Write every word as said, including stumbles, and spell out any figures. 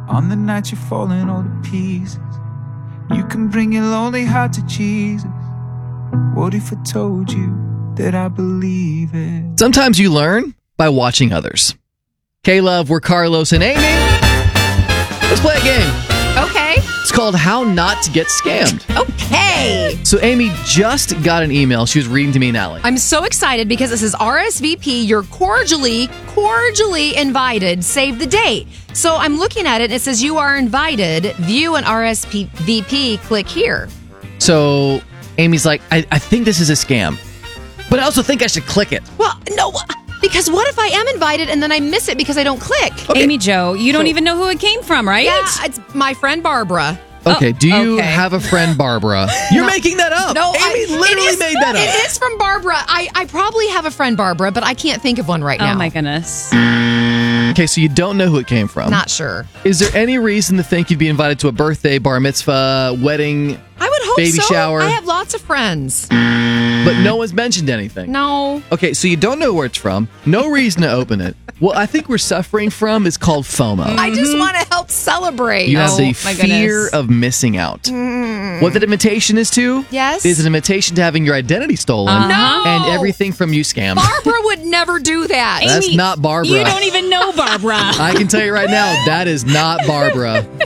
On the night you're falling all to pieces, you can bring your lonely heart to Jesus. What if I told you that I believe it? Sometimes you learn by watching others. K-Love, we're Carlos and Amy. Let's play a game. Okay. It's called How Not to Get Scammed. Okay. So Amy just got an email. She was reading to me and Allie. I'm so excited because it says R S V P, you're cordially, cordially invited. Save the date. So I'm looking at it and it says you are invited. View an R S V P. Click here. So Amy's like, I, I think this is a scam. But I also think I should click it. Well, no, because what if I am invited and then I miss it because I don't click? Okay. Amy Jo, you don't so, even know who it came from, right? Yeah, it's my friend Barbara. Okay, do you okay. have a friend, Barbara? You're no, making that up. No, Amy I, literally is, made that up. It is from Barbara. I, I probably have a friend, Barbara, but I can't think of one right now. Oh, my goodness. Okay, so you don't know who it came from. Not sure. Is there any reason to think you'd be invited to a birthday, bar mitzvah, wedding, I would hope baby so. shower? I have lots of friends. But no one's mentioned anything. No. Okay, so you don't know where it's from. No reason to open it. What I think we're suffering from is called FOMO. I just want to help celebrate. You have oh, the my fear goodness. of missing out. Mm. What that invitation is to yes. is an invitation to having your identity stolen uh-huh. and everything from you scammed. Barbara would never do that. That's Amy, not Barbara. You don't even know Barbara. I can tell you right now, that is not Barbara.